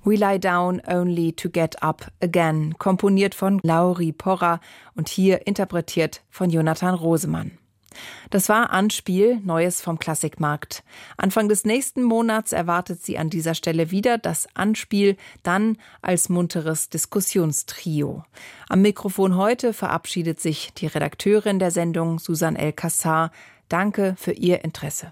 We Lie Down Only to Get Up Again, komponiert von Lauri Porra und hier interpretiert von Jonathan Rosemann. Das war Anspiel, Neues vom Klassikmarkt. Anfang des nächsten Monats erwartet sie an dieser Stelle wieder das Anspiel, dann als munteres Diskussionstrio. Am Mikrofon heute verabschiedet sich die Redakteurin der Sendung, Susan El-Kassar. Danke für Ihr Interesse.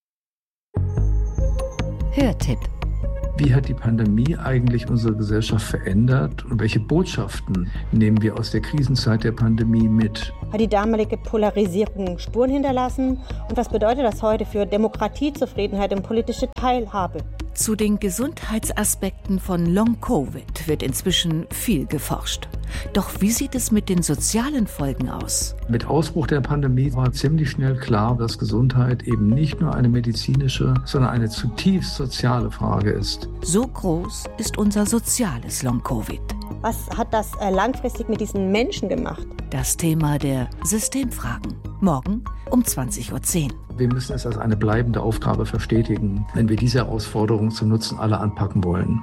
Hörtipp. Wie hat die Pandemie eigentlich unsere Gesellschaft verändert und welche Botschaften nehmen wir aus der Krisenzeit der Pandemie mit? Hat die damalige Polarisierung Spuren hinterlassen? Und was bedeutet das heute für Demokratie, Zufriedenheit und politische Teilhabe? Zu den Gesundheitsaspekten von Long-Covid wird inzwischen viel geforscht. Doch wie sieht es mit den sozialen Folgen aus? Mit Ausbruch der Pandemie war ziemlich schnell klar, dass Gesundheit eben nicht nur eine medizinische, sondern eine zutiefst soziale Frage ist. So groß ist unser soziales Long-Covid. Was hat das langfristig mit diesen Menschen gemacht? Das Thema der Systemfragen. Morgen um 20.10 Uhr. Wir müssen es als eine bleibende Aufgabe verstetigen, wenn wir diese Herausforderung zum Nutzen aller anpacken wollen.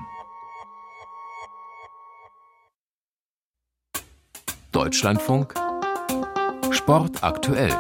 Deutschlandfunk Sport aktuell.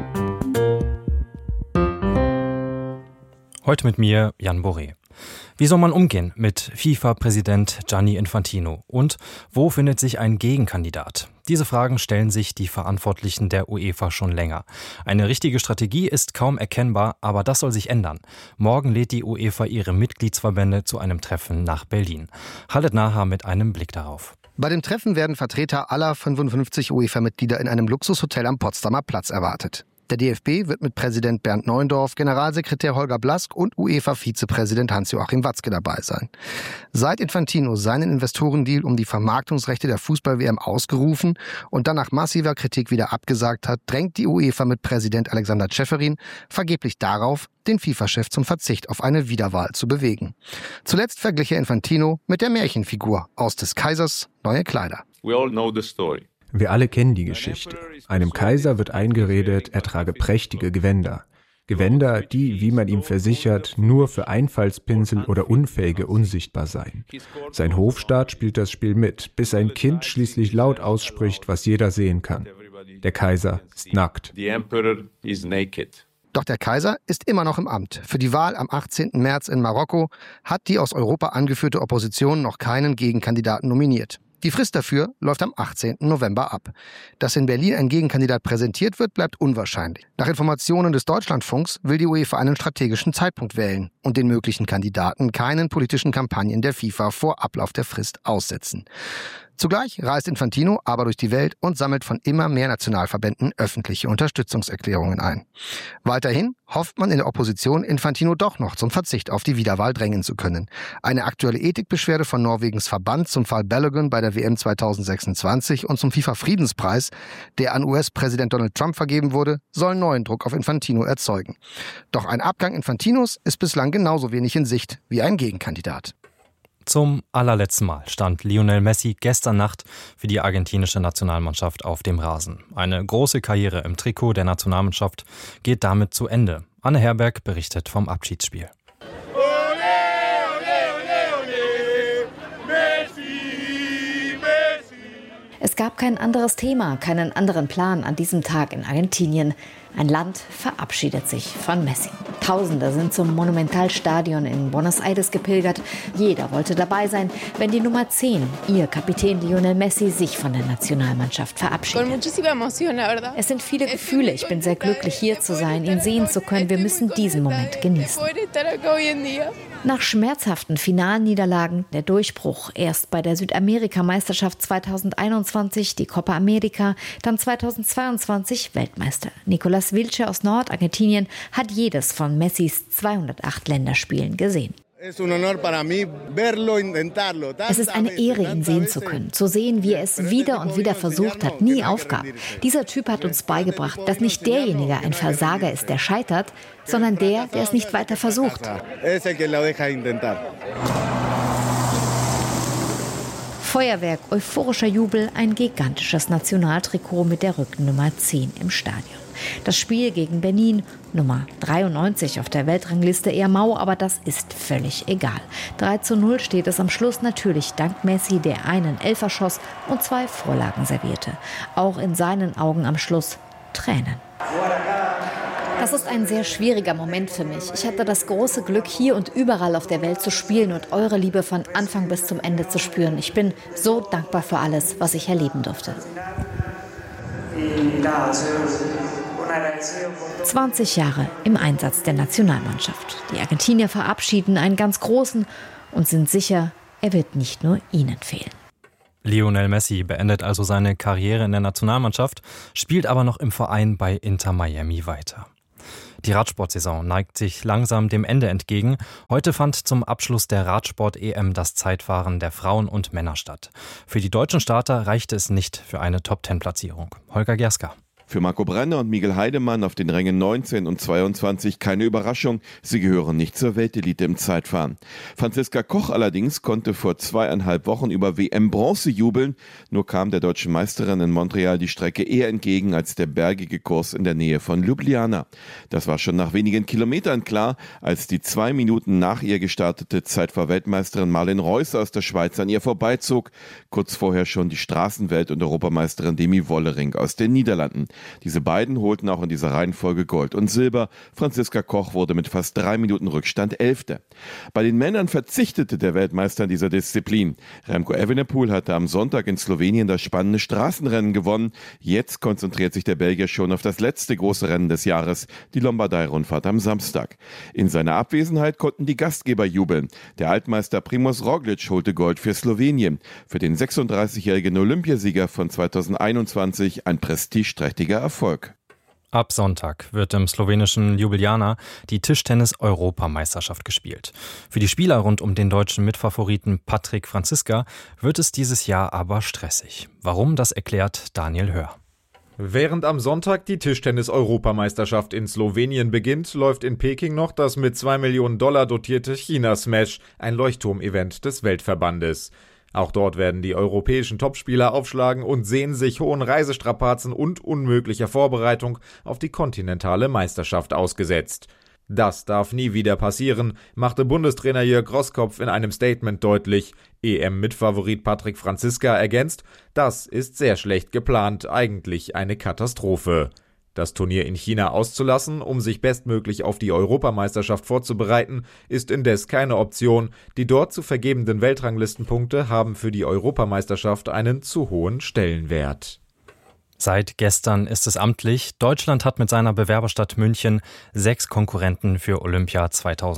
Heute mit mir Jan Boré. Wie soll man umgehen mit FIFA-Präsident Gianni Infantino? Und wo findet sich ein Gegenkandidat? Diese Fragen stellen sich die Verantwortlichen der UEFA schon länger. Eine richtige Strategie ist kaum erkennbar, aber das soll sich ändern. Morgen lädt die UEFA ihre Mitgliedsverbände zu einem Treffen nach Berlin. Khaled Naha mit einem Blick darauf. Bei dem Treffen werden Vertreter aller 55 UEFA-Mitglieder in einem Luxushotel am Potsdamer Platz erwartet. Der DFB wird mit Präsident Bernd Neuendorf, Generalsekretär Holger Blask und UEFA-Vizepräsident Hans-Joachim Watzke dabei sein. Seit Infantino seinen Investorendeal um die Vermarktungsrechte der Fußball-WM ausgerufen und dann nach massiver Kritik wieder abgesagt hat, drängt die UEFA mit Präsident Alexander Ceferin vergeblich darauf, den FIFA-Chef zum Verzicht auf eine Wiederwahl zu bewegen. Zuletzt verglich er Infantino mit der Märchenfigur aus des Kaisers neue Kleider. We all know the story. Wir alle kennen die Geschichte. Einem Kaiser wird eingeredet, er trage prächtige Gewänder. Gewänder, die, wie man ihm versichert, nur für Einfallspinsel oder Unfähige unsichtbar seien. Sein Hofstaat spielt das Spiel mit, bis ein Kind schließlich laut ausspricht, was jeder sehen kann. Der Kaiser ist nackt. Doch der Kaiser ist immer noch im Amt. Für die Wahl am 18. März in Marokko hat die aus Europa angeführte Opposition noch keinen Gegenkandidaten nominiert. Die Frist dafür läuft am 18. November ab. Dass in Berlin ein Gegenkandidat präsentiert wird, bleibt unwahrscheinlich. Nach Informationen des Deutschlandfunks will die UEFA einen strategischen Zeitpunkt wählen und den möglichen Kandidaten keinen politischen Kampagnen der FIFA vor Ablauf der Frist aussetzen. Zugleich reist Infantino aber durch die Welt und sammelt von immer mehr Nationalverbänden öffentliche Unterstützungserklärungen ein. Weiterhin hofft man in der Opposition, Infantino doch noch zum Verzicht auf die Wiederwahl drängen zu können. Eine aktuelle Ethikbeschwerde von Norwegens Verband zum Fall Balogun bei der WM 2026 und zum FIFA-Friedenspreis, der an US-Präsident Donald Trump vergeben wurde, soll neuen Druck auf Infantino erzeugen. Doch ein Abgang Infantinos ist bislang genauso wenig in Sicht wie ein Gegenkandidat. Zum allerletzten Mal stand Lionel Messi gestern Nacht für die argentinische Nationalmannschaft auf dem Rasen. Eine große Karriere im Trikot der Nationalmannschaft geht damit zu Ende. Anne Herberg berichtet vom Abschiedsspiel. Es gab kein anderes Thema, keinen anderen Plan an diesem Tag in Argentinien. Ein Land verabschiedet sich von Messi. Tausende sind zum Monumentalstadion in Buenos Aires gepilgert. Jeder wollte dabei sein, wenn die Nummer 10, ihr Kapitän Lionel Messi, sich von der Nationalmannschaft verabschiedet. Es sind viele Gefühle. Ich bin sehr glücklich, hier zu sein, ihn sehen zu können. Wir müssen diesen Moment genießen. Nach schmerzhaften Finalniederlagen der Durchbruch. Erst bei der Südamerika-Meisterschaft 2021, die Copa America, dann 2022 Weltmeister. Nicolas Wilche aus Nordargentinien hat jedes von Messis 208 Länderspielen gesehen. Es ist eine Ehre, ihn sehen zu können, zu sehen, wie er es wieder und wieder versucht hat, nie aufgab. Dieser Typ hat uns beigebracht, dass nicht derjenige ein Versager ist, der scheitert, sondern der es nicht weiter versucht. Feuerwerk, euphorischer Jubel, ein gigantisches Nationaltrikot mit der Rückennummer 10 im Stadion. Das Spiel gegen Benin, Nummer 93 auf der Weltrangliste, eher mau, aber das ist völlig egal. 3:0 steht es am Schluss, natürlich dank Messi, der einen Elfer schoss und 2 Vorlagen servierte. Auch in seinen Augen am Schluss Tränen. Das ist ein sehr schwieriger Moment für mich. Ich hatte das große Glück, hier und überall auf der Welt zu spielen und eure Liebe von Anfang bis zum Ende zu spüren. Ich bin so dankbar für alles, was ich erleben durfte. 20 Jahre im Einsatz der Nationalmannschaft. Die Argentinier verabschieden einen ganz großen und sind sicher, er wird nicht nur ihnen fehlen. Lionel Messi beendet also seine Karriere in der Nationalmannschaft, spielt aber noch im Verein bei Inter Miami weiter. Die Radsportsaison neigt sich langsam dem Ende entgegen. Heute fand zum Abschluss der Radsport-EM das Zeitfahren der Frauen und Männer statt. Für die deutschen Starter reichte es nicht für eine Top-10-Platzierung. Holger Gerska. Für Marco Brenner und Miguel Heidemann auf den Rängen 19 und 22 keine Überraschung, sie gehören nicht zur Weltelite im Zeitfahren. Franziska Koch allerdings konnte vor 2,5 Wochen über WM-Bronze jubeln, nur kam der deutschen Meisterin in Montreal die Strecke eher entgegen als der bergige Kurs in der Nähe von Ljubljana. Das war schon nach wenigen Kilometern klar, als die 2 Minuten nach ihr gestartete Zeitfahr-Weltmeisterin Marlen Reus aus der Schweiz an ihr vorbeizog, kurz vorher schon die Straßenwelt- und Europameisterin Demi Wollering aus den Niederlanden. Diese beiden holten auch in dieser Reihenfolge Gold und Silber. Franziska Koch wurde mit fast 3 Minuten Rückstand 11. Bei den Männern verzichtete der Weltmeister in dieser Disziplin. Remco Evenepoel hatte am Sonntag in Slowenien das spannende Straßenrennen gewonnen. Jetzt konzentriert sich der Belgier schon auf das letzte große Rennen des Jahres, die Lombardei-Rundfahrt am Samstag. In seiner Abwesenheit konnten die Gastgeber jubeln. Der Altmeister Primož Roglič holte Gold für Slowenien. Für den 36-jährigen Olympiasieger von 2021 ein prestigeträchtiger Erfolg. Ab Sonntag wird im slowenischen Ljubljana die Tischtennis-Europameisterschaft gespielt. Für die Spieler rund um den deutschen Mitfavoriten Patrik Franziska wird es dieses Jahr aber stressig. Warum, das erklärt Daniel Hör. Während am Sonntag die Tischtennis-Europameisterschaft in Slowenien beginnt, läuft in Peking noch das mit $2 Millionen dotierte China-Smash, ein Leuchtturm-Event des Weltverbandes. Auch dort werden die europäischen Topspieler aufschlagen und sehen sich hohen Reisestrapazen und unmöglicher Vorbereitung auf die kontinentale Meisterschaft ausgesetzt. Das darf nie wieder passieren, machte Bundestrainer Jörg Roßkopf in einem Statement deutlich. EM-Mitfavorit Patrik Franziska ergänzt, das ist sehr schlecht geplant, eigentlich eine Katastrophe. Das Turnier in China auszulassen, um sich bestmöglich auf die Europameisterschaft vorzubereiten, ist indes keine Option. Die dort zu vergebenden Weltranglistenpunkte haben für die Europameisterschaft einen zu hohen Stellenwert. Seit gestern ist es amtlich. Deutschland hat mit seiner Bewerberstadt München 6 Konkurrenten für Olympia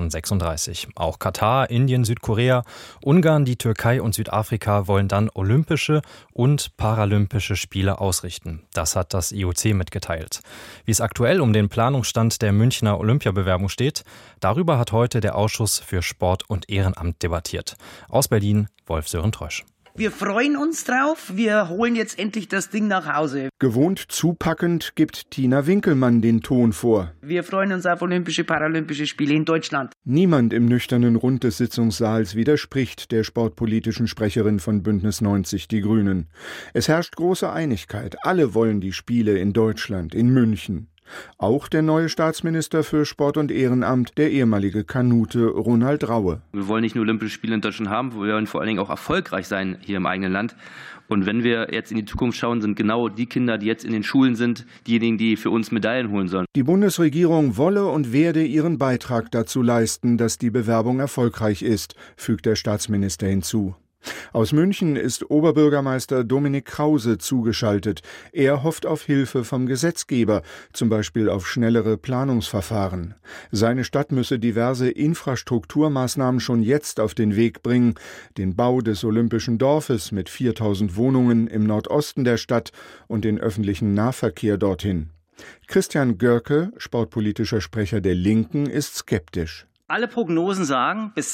2036. Auch Katar, Indien, Südkorea, Ungarn, die Türkei und Südafrika wollen dann olympische und paralympische Spiele ausrichten. Das hat das IOC mitgeteilt. Wie es aktuell um den Planungsstand der Münchner Olympiabewerbung steht, darüber hat heute der Ausschuss für Sport und Ehrenamt debattiert. Aus Berlin, Wolf-Sören Treusch. Wir freuen uns drauf. Wir holen jetzt endlich das Ding nach Hause. Gewohnt zupackend gibt Tina Winkelmann den Ton vor. Wir freuen uns auf Olympische, Paralympische Spiele in Deutschland. Niemand im nüchternen Rund des Sitzungssaals widerspricht der sportpolitischen Sprecherin von Bündnis 90 Die Grünen. Es herrscht große Einigkeit. Alle wollen die Spiele in Deutschland, in München. Auch der neue Staatsminister für Sport und Ehrenamt, der ehemalige Kanute Ronald Raue. Wir wollen nicht nur Olympische Spiele in Deutschland haben, wir wollen vor allen Dingen auch erfolgreich sein hier im eigenen Land. Und wenn wir jetzt in die Zukunft schauen, sind genau die Kinder, die jetzt in den Schulen sind, diejenigen, die für uns Medaillen holen sollen. Die Bundesregierung wolle und werde ihren Beitrag dazu leisten, dass die Bewerbung erfolgreich ist, fügt der Staatsminister hinzu. Aus München ist Oberbürgermeister Dominik Krause zugeschaltet. Er hofft auf Hilfe vom Gesetzgeber, zum Beispiel auf schnellere Planungsverfahren. Seine Stadt müsse diverse Infrastrukturmaßnahmen schon jetzt auf den Weg bringen. Den Bau des Olympischen Dorfes mit 4000 Wohnungen im Nordosten der Stadt und den öffentlichen Nahverkehr dorthin. Christian Görke, sportpolitischer Sprecher der Linken, ist skeptisch. Alle Prognosen sagen, bis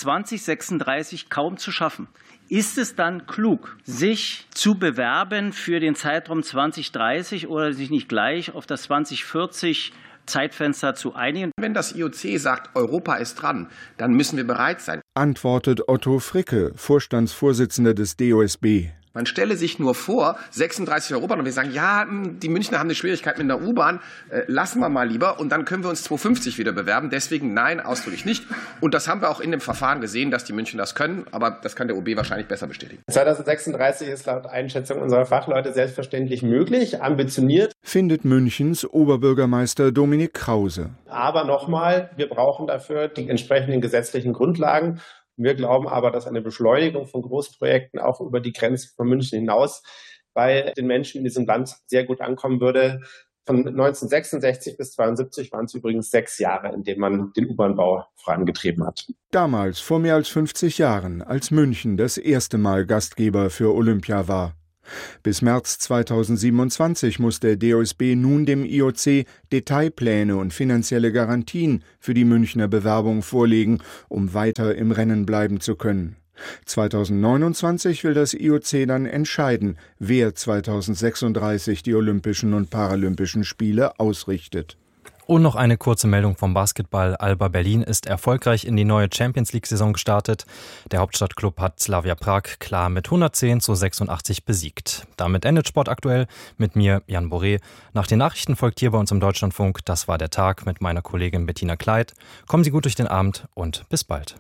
2036 kaum zu schaffen. Ist es dann klug, sich zu bewerben für den Zeitraum 2030 oder sich nicht gleich auf das 2040 Zeitfenster zu einigen? Wenn das IOC sagt, Europa ist dran, dann müssen wir bereit sein. Antwortet Otto Fricke, Vorstandsvorsitzender des DOSB. Man stelle sich nur vor, 36 Europabahnen, und wir sagen, ja, die Münchner haben eine Schwierigkeit mit der U-Bahn, lassen wir mal lieber und dann können wir uns 2050 wieder bewerben. Deswegen nein, ausdrücklich nicht. Und das haben wir auch in dem Verfahren gesehen, dass die München das können, aber das kann der OB wahrscheinlich besser bestätigen. 2036 ist laut Einschätzung unserer Fachleute selbstverständlich möglich, ambitioniert. Findet Münchens Oberbürgermeister Dominik Krause. Aber nochmal, wir brauchen dafür die entsprechenden gesetzlichen Grundlagen. Wir glauben aber, dass eine Beschleunigung von Großprojekten auch über die Grenzen von München hinaus bei den Menschen in diesem Land sehr gut ankommen würde. Von 1966 bis 1972 waren es übrigens 6 Jahre, in denen man den U-Bahn-Bau vorangetrieben hat. Damals, vor mehr als 50 Jahren, als München das erste Mal Gastgeber für Olympia war. Bis März 2027 muss der DOSB nun dem IOC Detailpläne und finanzielle Garantien für die Münchner Bewerbung vorlegen, um weiter im Rennen bleiben zu können. 2029 will das IOC dann entscheiden, wer 2036 die Olympischen und Paralympischen Spiele ausrichtet. Und noch eine kurze Meldung vom Basketball. Alba Berlin ist erfolgreich in die neue Champions-League-Saison gestartet. Der Hauptstadtklub hat Slavia Prag klar mit 110:86 besiegt. Damit endet Sport aktuell mit mir, Jan Boré. Nach den Nachrichten folgt hier bei uns im Deutschlandfunk Das war der Tag mit meiner Kollegin Bettina Kleid. Kommen Sie gut durch den Abend und bis bald.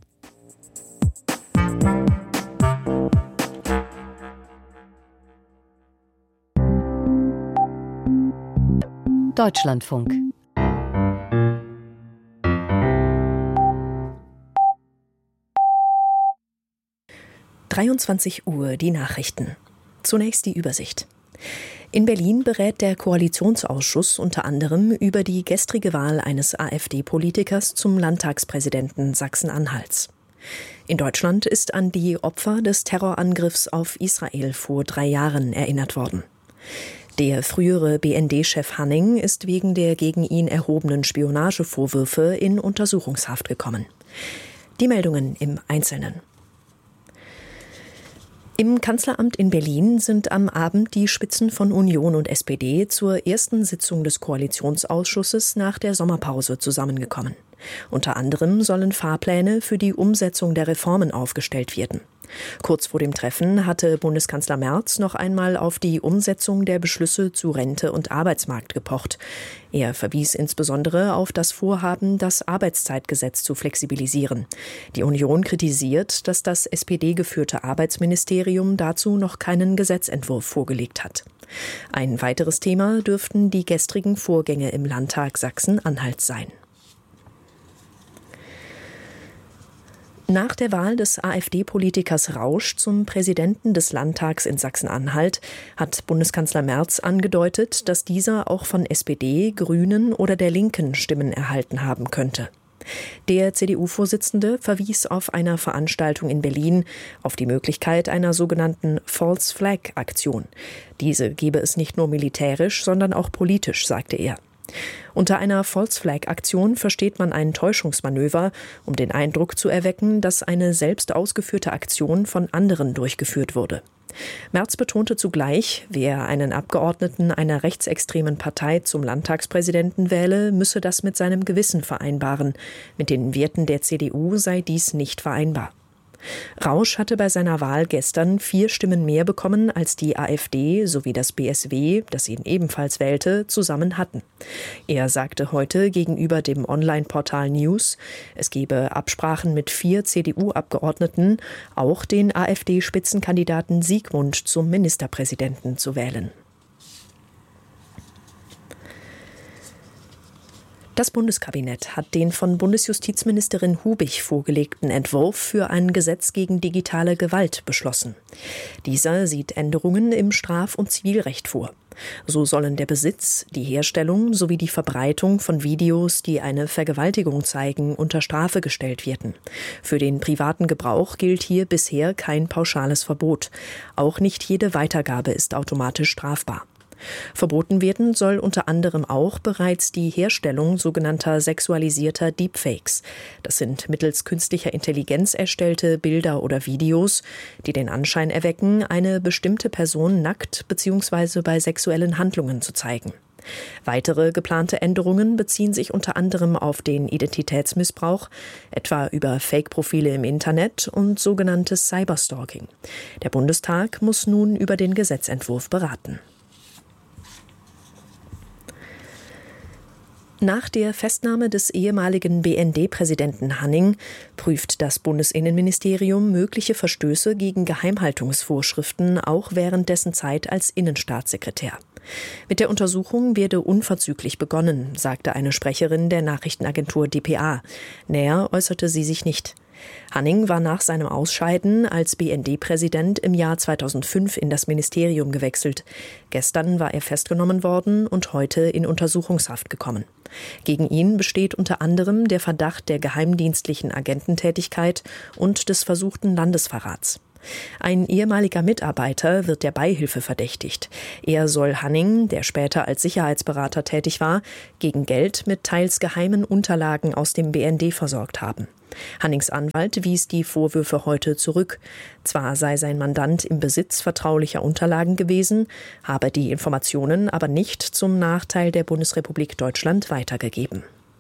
Deutschlandfunk. Uhr die Nachrichten. Zunächst die Übersicht. In Berlin berät der Koalitionsausschuss unter anderem über die gestrige Wahl eines AfD-Politikers zum Landtagspräsidenten Sachsen-Anhalts. In Deutschland ist an die Opfer des Terrorangriffs auf Israel vor 3 Jahren erinnert worden. Der frühere BND-Chef Hanning ist wegen der gegen ihn erhobenen Spionagevorwürfe in Untersuchungshaft gekommen. Die Meldungen im Einzelnen. Im Kanzleramt in Berlin sind am Abend die Spitzen von Union und SPD zur ersten Sitzung des Koalitionsausschusses nach der Sommerpause zusammengekommen. Unter anderem sollen Fahrpläne für die Umsetzung der Reformen aufgestellt werden. Kurz vor dem Treffen hatte Bundeskanzler Merz noch einmal auf die Umsetzung der Beschlüsse zu Rente und Arbeitsmarkt gepocht. Er verwies insbesondere auf das Vorhaben, das Arbeitszeitgesetz zu flexibilisieren. Die Union kritisiert, dass das SPD-geführte Arbeitsministerium dazu noch keinen Gesetzentwurf vorgelegt hat. Ein weiteres Thema dürften die gestrigen Vorgänge im Landtag Sachsen-Anhalt sein. Nach der Wahl des AfD-Politikers Rausch zum Präsidenten des Landtags in Sachsen-Anhalt hat Bundeskanzler Merz angedeutet, dass dieser auch von SPD, Grünen oder der Linken Stimmen erhalten haben könnte. Der CDU-Vorsitzende verwies auf einer Veranstaltung in Berlin auf die Möglichkeit einer sogenannten False Flag-Aktion. Diese gebe es nicht nur militärisch, sondern auch politisch, sagte er. Unter einer False-Flag-Aktion versteht man ein Täuschungsmanöver, um den Eindruck zu erwecken, dass eine selbst ausgeführte Aktion von anderen durchgeführt wurde. Merz betonte zugleich, wer einen Abgeordneten einer rechtsextremen Partei zum Landtagspräsidenten wähle, müsse das mit seinem Gewissen vereinbaren. Mit den Werten der CDU sei dies nicht vereinbar. Rausch hatte bei seiner Wahl gestern 4 Stimmen mehr bekommen, als die AfD sowie das BSW, das ihn ebenfalls wählte, zusammen hatten. Er sagte heute gegenüber dem Online-Portal News, es gebe Absprachen mit 4 CDU-Abgeordneten, auch den AfD-Spitzenkandidaten Siegmund zum Ministerpräsidenten zu wählen. Das Bundeskabinett hat den von Bundesjustizministerin Hubich vorgelegten Entwurf für ein Gesetz gegen digitale Gewalt beschlossen. Dieser sieht Änderungen im Straf- und Zivilrecht vor. So sollen der Besitz, die Herstellung sowie die Verbreitung von Videos, die eine Vergewaltigung zeigen, unter Strafe gestellt werden. Für den privaten Gebrauch gilt hier bisher kein pauschales Verbot. Auch nicht jede Weitergabe ist automatisch strafbar. Verboten werden soll unter anderem auch bereits die Herstellung sogenannter sexualisierter Deepfakes. Das sind mittels künstlicher Intelligenz erstellte Bilder oder Videos, die den Anschein erwecken, eine bestimmte Person nackt bzw. bei sexuellen Handlungen zu zeigen. Weitere geplante Änderungen beziehen sich unter anderem auf den Identitätsmissbrauch, etwa über Fake-Profile im Internet und sogenanntes Cyberstalking. Der Bundestag muss nun über den Gesetzentwurf beraten. Nach der Festnahme des ehemaligen BND-Präsidenten Hanning prüft das Bundesinnenministerium mögliche Verstöße gegen Geheimhaltungsvorschriften auch während dessen Zeit als Innenstaatssekretär. Mit der Untersuchung werde unverzüglich begonnen, sagte eine Sprecherin der Nachrichtenagentur dpa. Näher äußerte sie sich nicht. Hanning war nach seinem Ausscheiden als BND-Präsident im Jahr 2005 in das Ministerium gewechselt. Gestern war er festgenommen worden und heute in Untersuchungshaft gekommen. Gegen ihn besteht unter anderem der Verdacht der geheimdienstlichen Agententätigkeit und des versuchten Landesverrats. Ein ehemaliger Mitarbeiter wird der Beihilfe verdächtigt. Er soll Hanning, der später als Sicherheitsberater tätig war, gegen Geld mit teils geheimen Unterlagen aus dem BND versorgt haben. Hannings Anwalt wies die Vorwürfe heute zurück. Zwar sei sein Mandant im Besitz vertraulicher Unterlagen gewesen, habe die Informationen aber nicht zum Nachteil der Bundesrepublik Deutschland weitergegeben.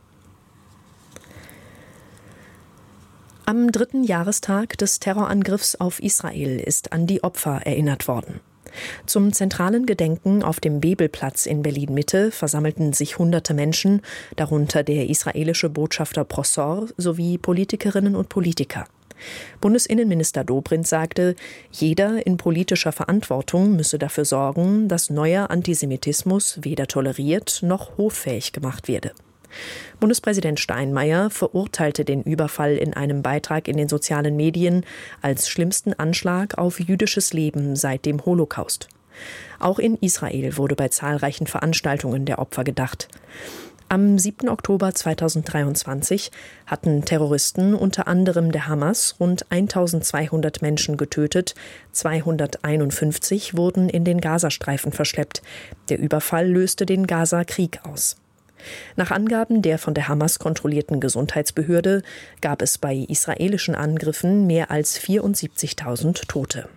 Am 3. Jahrestag des Terrorangriffs auf Israel ist an die Opfer erinnert worden. Zum zentralen Gedenken auf dem Bebelplatz in Berlin-Mitte versammelten sich hunderte Menschen, darunter der israelische Botschafter Prosor sowie Politikerinnen und Politiker. Bundesinnenminister Dobrindt sagte, jeder in politischer Verantwortung müsse dafür sorgen, dass neuer Antisemitismus weder toleriert noch hoffähig gemacht werde. Bundespräsident Steinmeier verurteilte den Überfall in einem Beitrag in den sozialen Medien als schlimmsten Anschlag auf jüdisches Leben seit dem Holocaust. Auch in Israel wurde bei zahlreichen Veranstaltungen der Opfer gedacht. Am 7. Oktober 2023 hatten Terroristen unter anderem der Hamas rund 1200 Menschen getötet, 251 wurden in den Gazastreifen verschleppt. Der Überfall löste den Gaza-Krieg aus. Nach Angaben der von der Hamas kontrollierten Gesundheitsbehörde gab es bei israelischen Angriffen mehr als 74.000 Tote.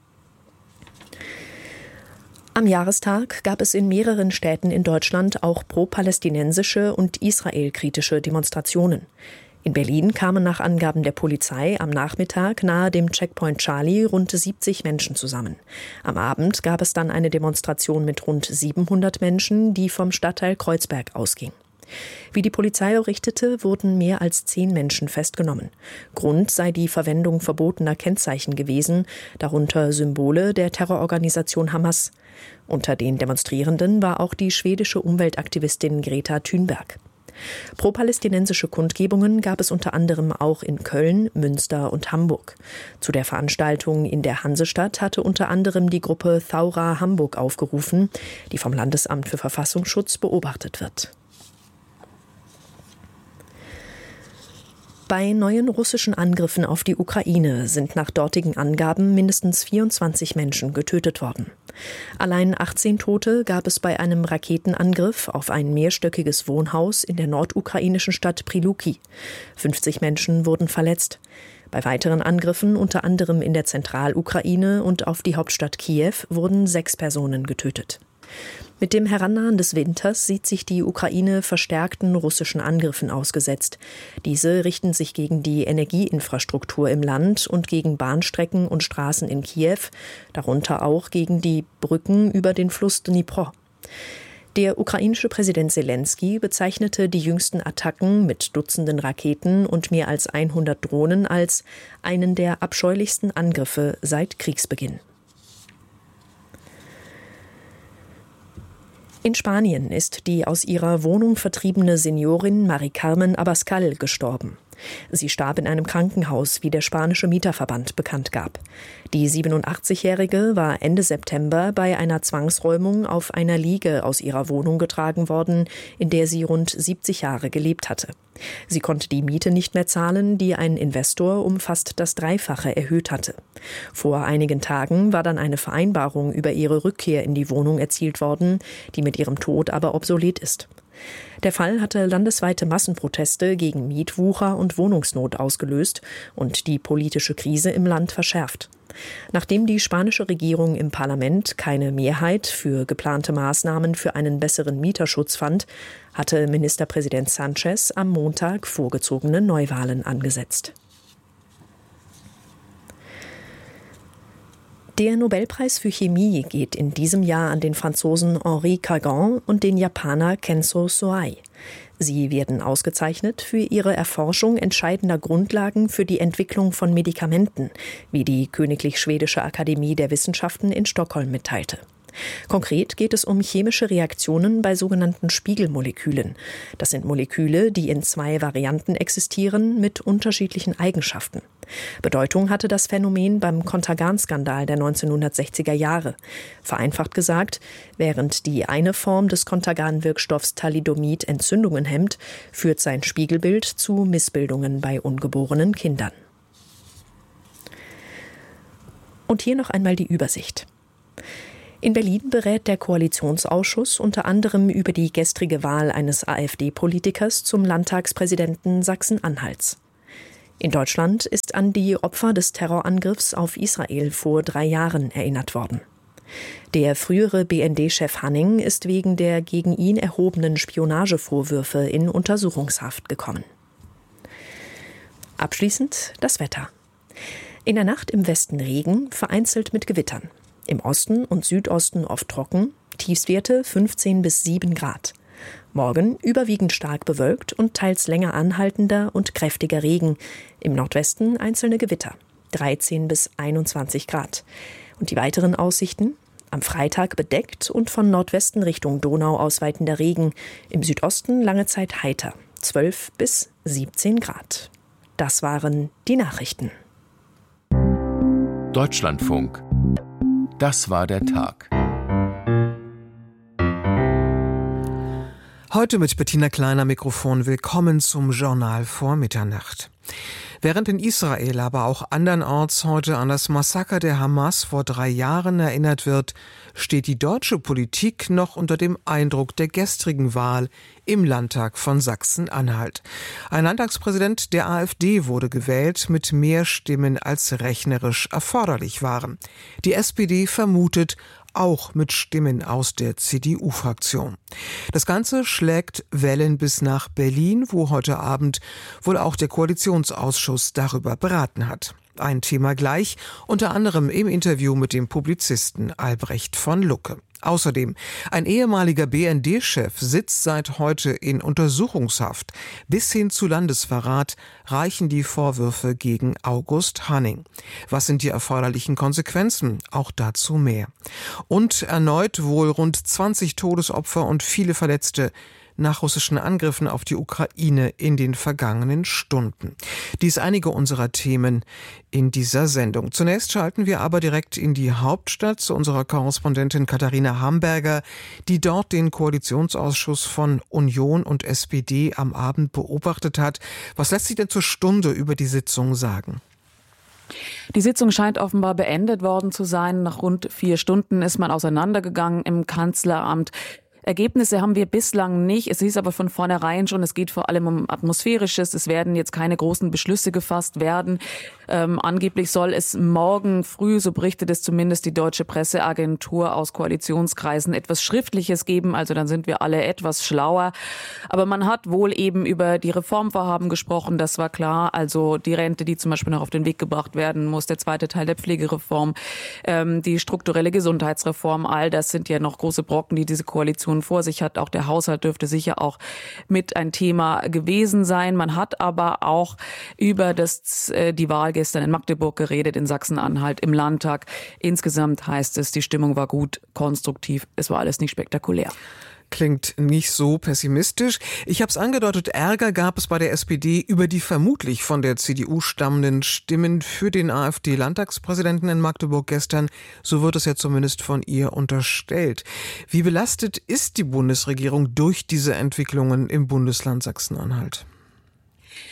Am Jahrestag gab es in mehreren Städten in Deutschland auch pro-palästinensische und israelkritische Demonstrationen. In Berlin kamen nach Angaben der Polizei am Nachmittag nahe dem Checkpoint Charlie rund 70 Menschen zusammen. Am Abend gab es dann eine Demonstration mit rund 700 Menschen, die vom Stadtteil Kreuzberg ausging. Wie die Polizei berichtete, wurden mehr als 10 Menschen festgenommen. Grund sei die Verwendung verbotener Kennzeichen gewesen, darunter Symbole der Terrororganisation Hamas. Unter den Demonstrierenden war auch die schwedische Umweltaktivistin Greta Thunberg. Pro-palästinensische Kundgebungen gab es unter anderem auch in Köln, Münster und Hamburg. Zu der Veranstaltung in der Hansestadt hatte unter anderem die Gruppe Thaura Hamburg aufgerufen, die vom Landesamt für Verfassungsschutz beobachtet wird. Bei neuen russischen Angriffen auf die Ukraine sind nach dortigen Angaben mindestens 24 Menschen getötet worden. Allein 18 Tote gab es bei einem Raketenangriff auf ein mehrstöckiges Wohnhaus in der nordukrainischen Stadt Priluki. 50 Menschen wurden verletzt. Bei weiteren Angriffen, unter anderem in der Zentralukraine und auf die Hauptstadt Kiew, wurden 6 Personen getötet. Mit dem Herannahen des Winters sieht sich die Ukraine verstärkten russischen Angriffen ausgesetzt. Diese richten sich gegen die Energieinfrastruktur im Land und gegen Bahnstrecken und Straßen in Kiew, darunter auch gegen die Brücken über den Fluss Dnipro. Der ukrainische Präsident Selenskyj bezeichnete die jüngsten Attacken mit Dutzenden Raketen und mehr als 100 Drohnen als einen der abscheulichsten Angriffe seit Kriegsbeginn. In Spanien ist die aus ihrer Wohnung vertriebene Seniorin Mari Carmen Abascal gestorben. Sie starb in einem Krankenhaus, wie der spanische Mieterverband bekannt gab. Die 87-Jährige war Ende September bei einer Zwangsräumung auf einer Liege aus ihrer Wohnung getragen worden, in der sie rund 70 Jahre gelebt hatte. Sie konnte die Miete nicht mehr zahlen, die ein Investor um fast das Dreifache erhöht hatte. Vor einigen Tagen war dann eine Vereinbarung über ihre Rückkehr in die Wohnung erzielt worden, die mit ihrem Tod aber obsolet ist. Der Fall hatte landesweite Massenproteste gegen Mietwucher und Wohnungsnot ausgelöst und die politische Krise im Land verschärft. Nachdem die spanische Regierung im Parlament keine Mehrheit für geplante Maßnahmen für einen besseren Mieterschutz fand, hatte Ministerpräsident Sánchez am Montag vorgezogene Neuwahlen angesetzt. Der Nobelpreis für Chemie geht in diesem Jahr an den Franzosen Henri Cargan und den Japaner Kenzo Soai. Sie werden ausgezeichnet für ihre Erforschung entscheidender Grundlagen für die Entwicklung von Medikamenten, wie die Königlich Schwedische Akademie der Wissenschaften in Stockholm mitteilte. Konkret geht es um chemische Reaktionen bei sogenannten Spiegelmolekülen. Das sind Moleküle, die in 2 Varianten existieren mit unterschiedlichen Eigenschaften. Bedeutung hatte das Phänomen beim Contergan-Skandal der 1960er Jahre. Vereinfacht gesagt, während die eine Form des Contergan-Wirkstoffs Thalidomid Entzündungen hemmt, führt sein Spiegelbild zu Missbildungen bei ungeborenen Kindern. Und hier noch einmal die Übersicht. In Berlin berät der Koalitionsausschuss unter anderem über die gestrige Wahl eines AfD-Politikers zum Landtagspräsidenten Sachsen-Anhalts. In Deutschland ist an die Opfer des Terrorangriffs auf Israel vor 3 Jahren erinnert worden. Der frühere BND-Chef Hanning ist wegen der gegen ihn erhobenen Spionagevorwürfe in Untersuchungshaft gekommen. Abschließend das Wetter. In der Nacht im Westen Regen, vereinzelt mit Gewittern. Im Osten und Südosten oft trocken, Tiefstwerte 15 bis 7 Grad. Morgen überwiegend stark bewölkt und teils länger anhaltender und kräftiger Regen. Im Nordwesten einzelne Gewitter, 13 bis 21 Grad. Und die weiteren Aussichten? Am Freitag bedeckt und von Nordwesten Richtung Donau ausweitender Regen. Im Südosten lange Zeit heiter, 12 bis 17 Grad. Das waren die Nachrichten. Deutschlandfunk. Das war der Tag. Heute mit Bettina Kleiner Mikrofon. Willkommen zum Journal vor Mitternacht. Während in Israel, aber auch andernorts heute an das Massaker der Hamas vor 3 Jahren erinnert wird, steht die deutsche Politik noch unter dem Eindruck der gestrigen Wahl im Landtag von Sachsen-Anhalt. Ein Landtagspräsident der AfD wurde gewählt mit mehr Stimmen als rechnerisch erforderlich waren. Die SPD vermutet, auch mit Stimmen aus der CDU-Fraktion. Das Ganze schlägt Wellen bis nach Berlin, wo heute Abend wohl auch der Koalitionsausschuss darüber beraten hat. Ein Thema gleich, unter anderem im Interview mit dem Publizisten Albrecht von Lucke. Außerdem, ein ehemaliger BND-Chef sitzt seit heute in Untersuchungshaft. Bis hin zu Landesverrat reichen die Vorwürfe gegen August Hanning. Was sind die erforderlichen Konsequenzen? Auch dazu mehr. Und erneut wohl rund 20 Todesopfer und viele Verletzte nach russischen Angriffen auf die Ukraine in den vergangenen Stunden. Dies einige unserer Themen in dieser Sendung. Zunächst schalten wir aber direkt in die Hauptstadt zu unserer Korrespondentin Katharina Hamberger, die dort den Koalitionsausschuss von Union und SPD am Abend beobachtet hat. Was lässt sich denn zur Stunde über die Sitzung sagen? Die Sitzung scheint offenbar beendet worden zu sein. Nach rund 4 Stunden ist man auseinandergegangen im Kanzleramt. Ergebnisse haben wir bislang nicht. Es hieß aber von vornherein schon, es geht vor allem um Atmosphärisches. Es werden jetzt keine großen Beschlüsse gefasst werden. Angeblich soll es morgen früh, so berichtet es zumindest die deutsche Presseagentur aus Koalitionskreisen, etwas Schriftliches geben. Also dann sind wir alle etwas schlauer. Aber man hat wohl eben über die Reformvorhaben gesprochen. Das war klar. Also die Rente, die zum Beispiel noch auf den Weg gebracht werden muss, der zweite Teil der Pflegereform, die strukturelle Gesundheitsreform, all das sind ja noch große Brocken, die diese Koalition vor sich hat. Auch der Haushalt dürfte sicher auch mit ein Thema gewesen sein. Man hat aber auch über die Wahl gestern in Magdeburg geredet, in Sachsen-Anhalt, im Landtag. Insgesamt heißt es, die Stimmung war gut, konstruktiv. Es war alles nicht spektakulär. Klingt nicht so pessimistisch. Ich habe es angedeutet, Ärger gab es bei der SPD über die vermutlich von der CDU stammenden Stimmen für den AfD-Landtagspräsidenten in Magdeburg gestern. So wird es ja zumindest von ihr unterstellt. Wie belastet ist die Bundesregierung durch diese Entwicklungen im Bundesland Sachsen-Anhalt?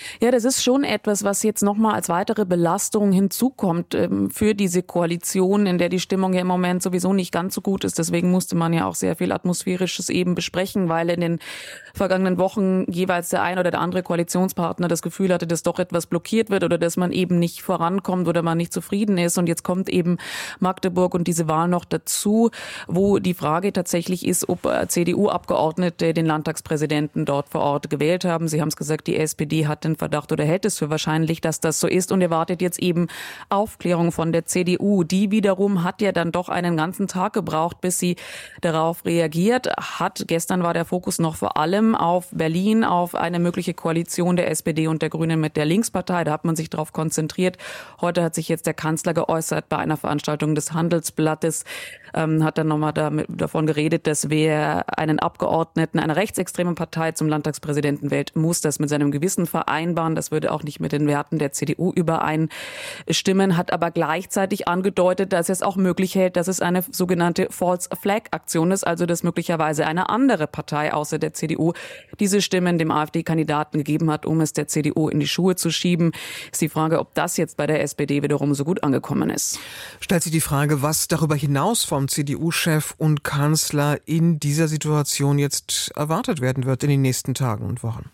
Ja, das ist schon etwas, was jetzt nochmal als weitere Belastung hinzukommt für diese Koalition, in der die Stimmung ja im Moment sowieso nicht ganz so gut ist. Deswegen musste man ja auch sehr viel Atmosphärisches eben besprechen, weil in den vergangenen Wochen jeweils der ein oder der andere Koalitionspartner das Gefühl hatte, dass doch etwas blockiert wird oder dass man eben nicht vorankommt oder man nicht zufrieden ist. Und jetzt kommt eben Magdeburg und diese Wahl noch dazu, wo die Frage tatsächlich ist, ob CDU-Abgeordnete den Landtagspräsidenten dort vor Ort gewählt haben. Sie haben es gesagt, die SPD hat den Verdacht oder hält es für wahrscheinlich, dass das so ist und erwartet jetzt eben Aufklärung von der CDU. Die wiederum hat ja dann doch einen ganzen Tag gebraucht, bis sie darauf reagiert hat. Gestern war der Fokus noch vor allem auf Berlin, auf eine mögliche Koalition der SPD und der Grünen mit der Linkspartei. Da hat man sich darauf konzentriert. Heute hat sich jetzt der Kanzler geäußert bei einer Veranstaltung des Handelsblattes, hat dann nochmal davon geredet, dass wer einen Abgeordneten einer rechtsextremen Partei zum Landtagspräsidenten wählt, muss das mit seinem Gewissen vereinbaren. Das würde auch nicht mit den Werten der CDU übereinstimmen, hat aber gleichzeitig angedeutet, dass es auch möglich hält, dass es eine sogenannte False Flag Aktion ist, also dass möglicherweise eine andere Partei außer der CDU diese Stimmen dem AfD-Kandidaten gegeben hat, um es der CDU in die Schuhe zu schieben. Ist die Frage, ob das jetzt bei der SPD wiederum so gut angekommen ist. Stellt sich die Frage, was darüber hinaus vom CDU-Chef und Kanzler in dieser Situation jetzt erwartet werden wird in den nächsten Tagen und Wochen.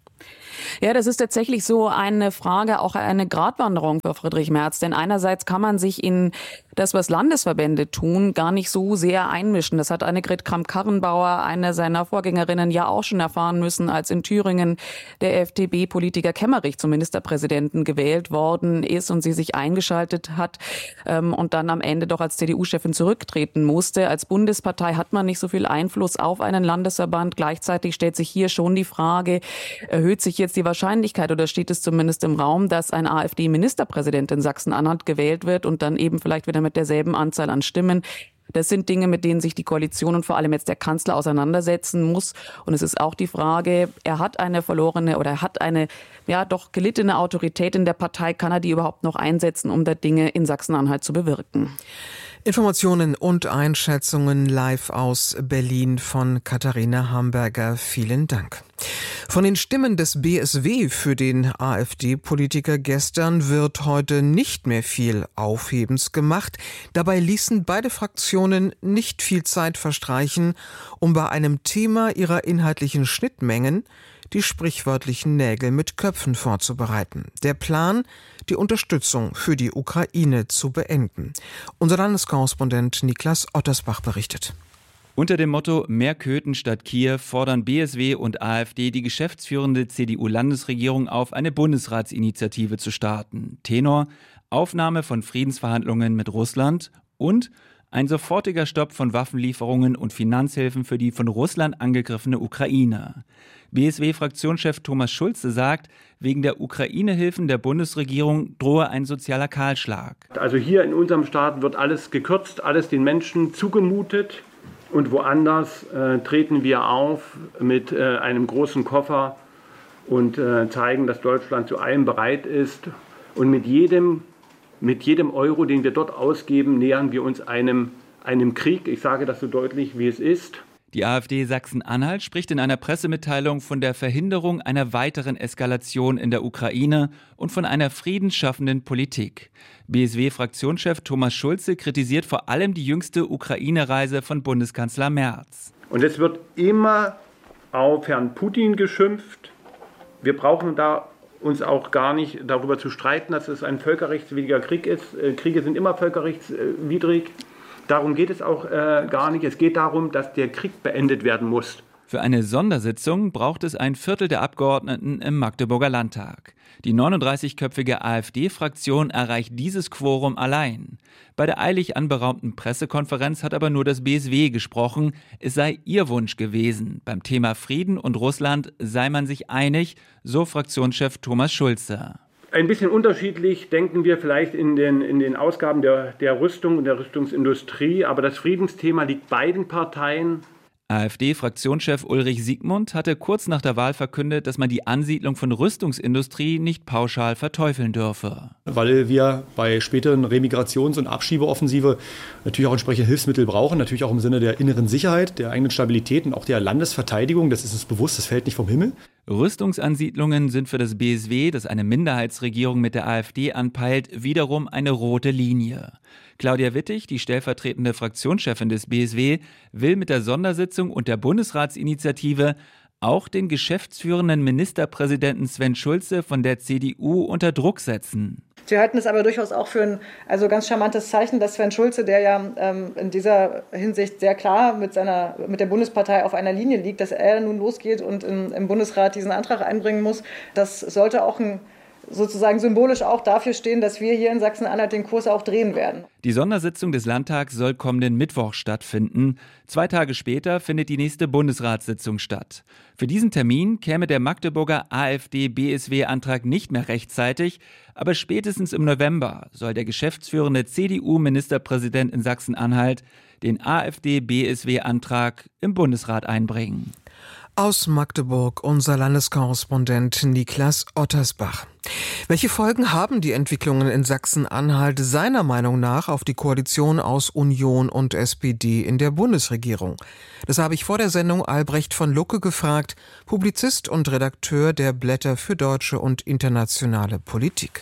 Ja, das ist tatsächlich so eine Frage, auch eine Gratwanderung für Friedrich Merz. Denn einerseits kann man sich in das, was Landesverbände tun, gar nicht so sehr einmischen. Das hat Annegret Kramp-Karrenbauer, eine seiner Vorgängerinnen, ja auch schon erfahren müssen, als in Thüringen der FDP-Politiker Kemmerich zum Ministerpräsidenten gewählt worden ist und sie sich eingeschaltet hat und dann am Ende doch als CDU-Chefin zurücktreten musste. Als Bundespartei hat man nicht so viel Einfluss auf einen Landesverband. Gleichzeitig stellt sich hier schon die Frage, erhöht sich jetzt die Wahrscheinlichkeit oder steht es zumindest im Raum, dass ein AfD-Ministerpräsident in Sachsen-Anhalt gewählt wird und dann eben vielleicht wieder mit derselben Anzahl an Stimmen. Das sind Dinge, mit denen sich die Koalition und vor allem jetzt der Kanzler auseinandersetzen muss. Und es ist auch die Frage, er hat eine verlorene oder er hat eine ja doch gelittene Autorität in der Partei. Kann er die überhaupt noch einsetzen, um da Dinge in Sachsen-Anhalt zu bewirken? Informationen und Einschätzungen live aus Berlin von Katharina Hamburger. Vielen Dank. Von den Stimmen des BSW für den AfD-Politiker gestern wird heute nicht mehr viel Aufhebens gemacht. Dabei ließen beide Fraktionen nicht viel Zeit verstreichen, um bei einem Thema ihrer inhaltlichen Schnittmengen die sprichwörtlichen Nägel mit Köpfen vorzubereiten. Der Plan, die Unterstützung für die Ukraine zu beenden. Unser Landeskorrespondent Niklas Ottersbach berichtet. Unter dem Motto Mehr Köthen statt Kiew fordern BSW und AfD die geschäftsführende CDU-Landesregierung auf, eine Bundesratsinitiative zu starten. Tenor: Aufnahme von Friedensverhandlungen mit Russland und ein sofortiger Stopp von Waffenlieferungen und Finanzhilfen für die von Russland angegriffene Ukraine. BSW-Fraktionschef Thomas Schulze sagt, wegen der Ukraine-Hilfen der Bundesregierung drohe ein sozialer Kahlschlag. Also hier in unserem Staat wird alles gekürzt, alles den Menschen zugemutet. Und woanders treten wir auf mit einem großen Koffer und zeigen, dass Deutschland zu allem bereit ist. Und mit jedem Euro, den wir dort ausgeben, nähern wir uns einem Krieg. Ich sage das so deutlich, wie es ist. Die AfD Sachsen-Anhalt spricht in einer Pressemitteilung von der Verhinderung einer weiteren Eskalation in der Ukraine und von einer friedensschaffenden Politik. BSW-Fraktionschef Thomas Schulze kritisiert vor allem die jüngste Ukraine-Reise von Bundeskanzler Merz. Und es wird immer auf Herrn Putin geschimpft. Wir brauchen da uns auch gar nicht darüber zu streiten, dass es ein völkerrechtswidriger Krieg ist. Kriege sind immer völkerrechtswidrig. Darum geht es auch gar nicht. Es geht darum, dass der Krieg beendet werden muss. Für eine Sondersitzung braucht es ein Viertel der Abgeordneten im Magdeburger Landtag. Die 39-köpfige AfD-Fraktion erreicht dieses Quorum allein. Bei der eilig anberaumten Pressekonferenz hat aber nur das BSW gesprochen. Es sei ihr Wunsch gewesen. Beim Thema Frieden und Russland sei man sich einig, so Fraktionschef Thomas Schulze. Ein bisschen unterschiedlich denken wir vielleicht in den Ausgaben der Rüstung und der Rüstungsindustrie, aber das Friedensthema liegt beiden Parteien. AfD-Fraktionschef Ulrich Siegmund hatte kurz nach der Wahl verkündet, dass man die Ansiedlung von Rüstungsindustrie nicht pauschal verteufeln dürfe. Weil wir bei späteren Remigrations- und Abschiebeoffensive natürlich auch entsprechende Hilfsmittel brauchen, natürlich auch im Sinne der inneren Sicherheit, der eigenen Stabilität und auch der Landesverteidigung. Das ist uns bewusst, das fällt nicht vom Himmel. Rüstungsansiedlungen sind für das BSW, das eine Minderheitsregierung mit der AfD anpeilt, wiederum eine rote Linie. Claudia Wittig, die stellvertretende Fraktionschefin des BSW, will mit der Sondersitzung und der Bundesratsinitiative auch den geschäftsführenden Ministerpräsidenten Sven Schulze von der CDU unter Druck setzen. Wir halten es aber durchaus auch für ein ganz charmantes Zeichen, dass Sven Schulze, der ja in dieser Hinsicht sehr klar mit der Bundespartei auf einer Linie liegt, dass er nun losgeht und im Bundesrat diesen Antrag einbringen muss. Das sollte auch sozusagen symbolisch auch dafür stehen, dass wir hier in Sachsen-Anhalt den Kurs auch drehen werden. Die Sondersitzung des Landtags soll kommenden Mittwoch stattfinden. 2 Tage später findet die nächste Bundesratssitzung statt. Für diesen Termin käme der Magdeburger AfD-BSW-Antrag nicht mehr rechtzeitig, aber spätestens im November soll der geschäftsführende CDU-Ministerpräsident in Sachsen-Anhalt den AfD-BSW-Antrag im Bundesrat einbringen. Aus Magdeburg unser Landeskorrespondent Niklas Ottersbach. Welche Folgen haben die Entwicklungen in Sachsen-Anhalt seiner Meinung nach auf die Koalition aus Union und SPD in der Bundesregierung? Das habe ich vor der Sendung Albrecht von Lucke gefragt, Publizist und Redakteur der Blätter für deutsche und internationale Politik.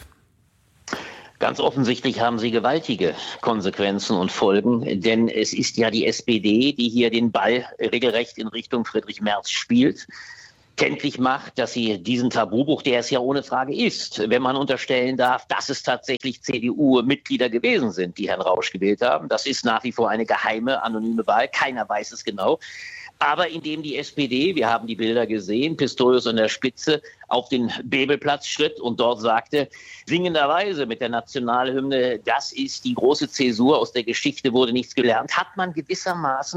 Ganz offensichtlich haben sie gewaltige Konsequenzen und Folgen, denn es ist ja die SPD, die hier den Ball regelrecht in Richtung Friedrich Merz spielt, kenntlich macht, dass sie diesen Tabubruch, der es ja ohne Frage ist, wenn man unterstellen darf, dass es tatsächlich CDU-Mitglieder gewesen sind, die Herrn Rausch gewählt haben. Das ist nach wie vor eine geheime, anonyme Wahl, keiner weiß es genau. Aber indem die SPD, wir haben die Bilder gesehen, Pistorius an der Spitze auf den Bebelplatz schritt und dort sagte, singenderweise mit der Nationalhymne, das ist die große Zäsur, aus der Geschichte wurde nichts gelernt, hat man gewissermaßen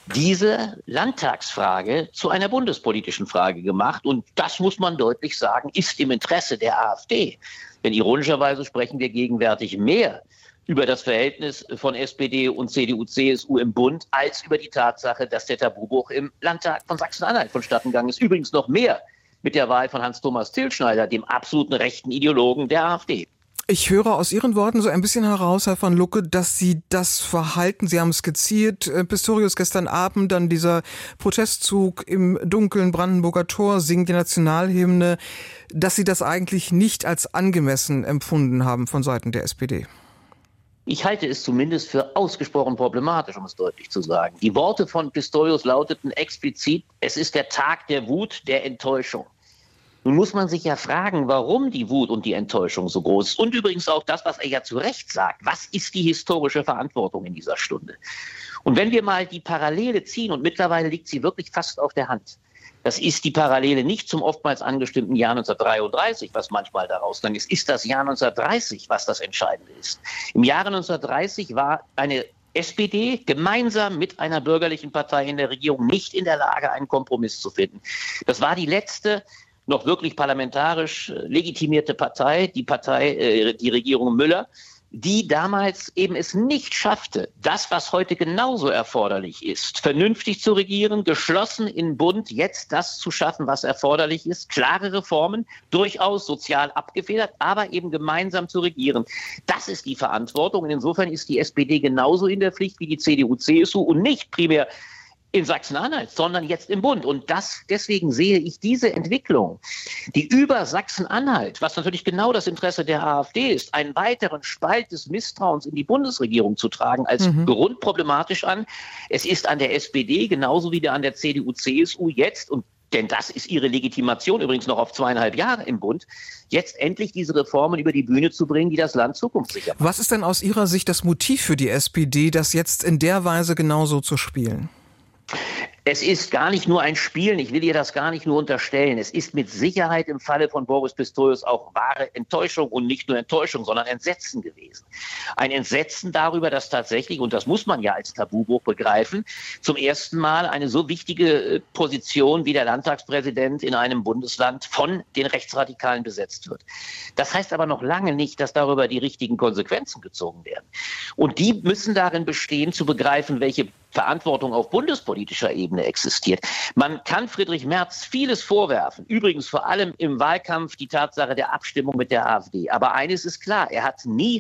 diese Landtagsfrage zu einer bundespolitischen Frage gemacht. Und das muss man deutlich sagen, ist im Interesse der AfD. Denn ironischerweise sprechen wir gegenwärtig mehr über das Verhältnis von SPD und CDU, CSU im Bund, als über die Tatsache, dass der Tabubruch im Landtag von Sachsen-Anhalt vonstattengegangen ist. Übrigens noch mehr mit der Wahl von Hans-Thomas Tilschneider, dem absoluten rechten Ideologen der AfD. Ich höre aus Ihren Worten so ein bisschen heraus, Herr von Lucke, dass Sie das Verhalten, Sie haben skizziert, Pistorius gestern Abend, dann dieser Protestzug im dunklen Brandenburger Tor, singen die Nationalhymne, dass Sie das eigentlich nicht als angemessen empfunden haben von Seiten der SPD. Ich halte es zumindest für ausgesprochen problematisch, um es deutlich zu sagen. Die Worte von Pistorius lauteten explizit, es ist der Tag der Wut, der Enttäuschung. Nun muss man sich ja fragen, warum die Wut und die Enttäuschung so groß ist. Und übrigens auch das, was er ja zu Recht sagt. Was ist die historische Verantwortung in dieser Stunde? Und wenn wir mal die Parallele ziehen, und mittlerweile liegt sie wirklich fast auf der Hand, das ist die Parallele nicht zum oftmals angestimmten Jahr 1933, was manchmal daraus dann ist das Jahr 1930, was das Entscheidende ist. Im Jahre 1930 war eine SPD gemeinsam mit einer bürgerlichen Partei in der Regierung nicht in der Lage, einen Kompromiss zu finden. Das war die letzte noch wirklich parlamentarisch legitimierte Partei, die Regierung Müller, die damals eben es nicht schaffte, das, was heute genauso erforderlich ist, vernünftig zu regieren, geschlossen im Bund jetzt das zu schaffen, was erforderlich ist, klare Reformen, durchaus sozial abgefedert, aber eben gemeinsam zu regieren. Das ist die Verantwortung und insofern ist die SPD genauso in der Pflicht wie die CDU, CSU und nicht primär in Sachsen-Anhalt, sondern jetzt im Bund. Und deswegen sehe ich diese Entwicklung, die über Sachsen-Anhalt, was natürlich genau das Interesse der AfD ist, einen weiteren Spalt des Misstrauens in die Bundesregierung zu tragen, als grundproblematisch an. Es ist an der SPD genauso wie an der CDU, CSU jetzt, und denn das ist ihre Legitimation, übrigens noch auf 2,5 Jahre im Bund, jetzt endlich diese Reformen über die Bühne zu bringen, die das Land zukunftssicher machen. Was ist denn aus Ihrer Sicht das Motiv für die SPD, das jetzt in der Weise genauso zu spielen? Es ist gar nicht nur ein Spielen, ich will ihr das gar nicht nur unterstellen. Es ist mit Sicherheit im Falle von Boris Pistorius auch wahre Enttäuschung und nicht nur Enttäuschung, sondern Entsetzen gewesen. Ein Entsetzen darüber, dass tatsächlich, und das muss man ja als Tabubruch begreifen, zum ersten Mal eine so wichtige Position wie der Landtagspräsident in einem Bundesland von den Rechtsradikalen besetzt wird. Das heißt aber noch lange nicht, dass darüber die richtigen Konsequenzen gezogen werden. Und die müssen darin bestehen, zu begreifen, welche Verantwortung auf bundespolitischer Ebene existiert. Man kann Friedrich Merz vieles vorwerfen, übrigens vor allem im Wahlkampf die Tatsache der Abstimmung mit der AfD. Aber eines ist klar, er hat nie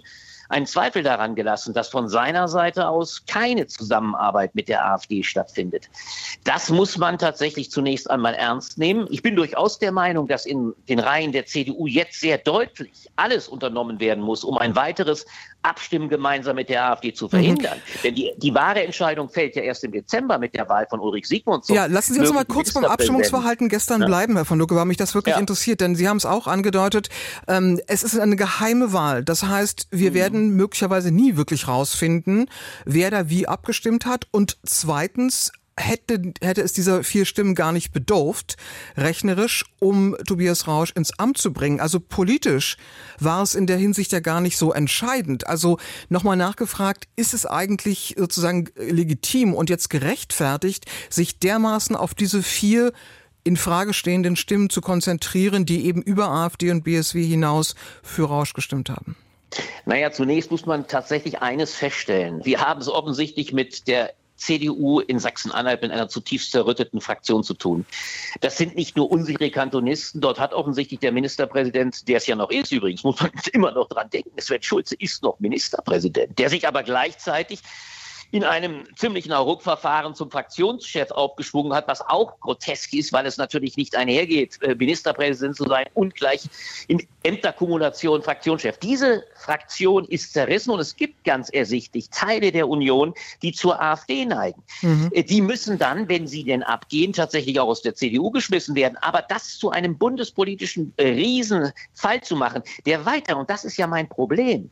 einen Zweifel daran gelassen, dass von seiner Seite aus keine Zusammenarbeit mit der AfD stattfindet. Das muss man tatsächlich zunächst einmal ernst nehmen. Ich bin durchaus der Meinung, dass in den Reihen der CDU jetzt sehr deutlich alles unternommen werden muss, um ein weiteres Abstimmen gemeinsam mit der AfD zu verhindern. Denn die wahre Entscheidung fällt ja erst im Dezember mit der Wahl von Ulrich Sigmundsson. Ja, lassen Sie uns mal kurz beim Abstimmungsverhalten gestern bleiben, Herr von Lucke, weil mich das wirklich interessiert. Denn Sie haben es auch angedeutet, es ist eine geheime Wahl. Das heißt, wir werden möglicherweise nie wirklich rausfinden, wer da wie abgestimmt hat. Und zweitens, hätte es dieser 4 Stimmen gar nicht bedurft, rechnerisch, um Tobias Rausch ins Amt zu bringen. Also politisch war es in der Hinsicht ja gar nicht so entscheidend. Also nochmal nachgefragt, ist es eigentlich sozusagen legitim und jetzt gerechtfertigt, sich dermaßen auf diese 4 in Frage stehenden Stimmen zu konzentrieren, die eben über AfD und BSW hinaus für Rausch gestimmt haben? Naja, zunächst muss man tatsächlich eines feststellen. Wir haben es offensichtlich mit der CDU in Sachsen-Anhalt mit einer zutiefst zerrütteten Fraktion zu tun. Das sind nicht nur unsichere Kantonisten, dort hat offensichtlich der Ministerpräsident, der es ja noch ist übrigens, muss man immer noch dran denken, Sven Schulze ist noch Ministerpräsident, der sich aber gleichzeitig in einem ziemlichen Hauruck-Verfahren zum Fraktionschef aufgeschwungen hat, was auch grotesk ist, weil es natürlich nicht einhergeht, Ministerpräsident zu sein und gleich in Ämterkumulation Fraktionschef. Diese Fraktion ist zerrissen und es gibt ganz ersichtlich Teile der Union, die zur AfD neigen. Die müssen dann, wenn sie denn abgehen, tatsächlich auch aus der CDU geschmissen werden. Aber das zu einem bundespolitischen Riesenfall zu machen, der weiter, und das ist ja mein Problem,